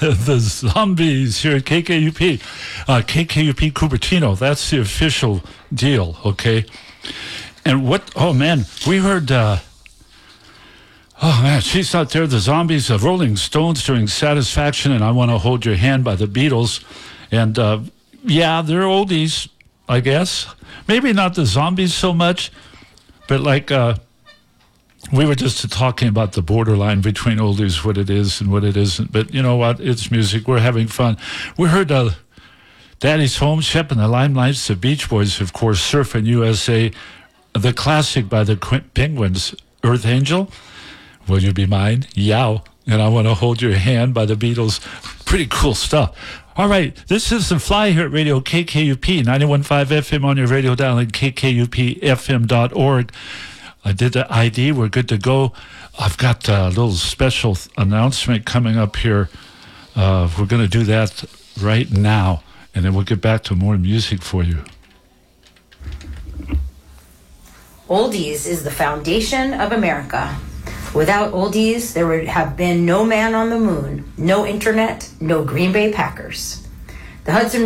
the Zombies here at KKUP. KKUP Cupertino, that's the official deal, okay? And oh man, we heard, oh man, she's out there, the Zombies, the Rolling Stones doing Satisfaction and I Want to Hold Your Hand by the Beatles. And yeah, they're oldies, I guess. Maybe not the Zombies so much, but like we were just talking about the borderline between oldies, what it is and what it isn't. But you know what? It's music. We're having fun. We heard Daddy's Home, Shep and the Limelights, the Beach Boys, of course, Surfin' USA, the classic by the Penguins, Earth Angel, Will You Be Mine? Yow. And I Want to Hold Your Hand by the Beatles. Pretty cool stuff. All right, this is The Fly here at Radio KKUP, 91.5 FM on your radio dial and kkupfm.org. I did the ID. We're good to go. I've got a little special announcement coming up here. We're going to do that right now, and then we'll get back to more music for you. Oldies is the foundation of America. Without oldies, there would have been no man on the moon, no internet, no Green Bay Packers. The Hudson